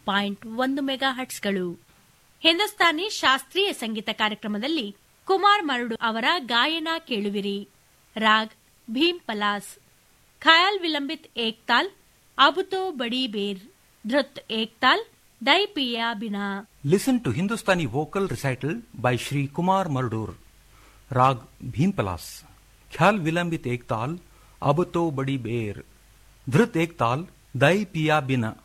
101 ಮೆಗಾಹರ್ಟ್ಸ್ಗಳು. ಹಿಂದೂಸ್ತಾನಿ ಶಾಸ್ತ್ರೀಯ ಸಂಗೀತ ಕಾರ್ಯಕ್ರಮದಲ್ಲಿ ಕುಮಾರ್ ಮರಡು ಅವರ ಗಾಯನ ಕೇಳುವಿರಿ. ರಾಗ್ ಭೀಮ್ ಪಲಾಸ್, ಖಯಾಲ್ ವಿಲಂಬಿತ್ ಏಕ್ತಾಲ್, ಅಬುತೋ ಬಡಿ ಬೇರ್, ಧೃತ್ ಏಕ್ತಾಲ್, ದೈ ಪಿಯಾ Bina. Listen to Hindustani vocal recital by Shri Kumar Mardur. Rag Bhim Palas, Khyal Vilambit Ektal, Abuto Badi Bear, Dhrit Ektal, Dai Piya Bina.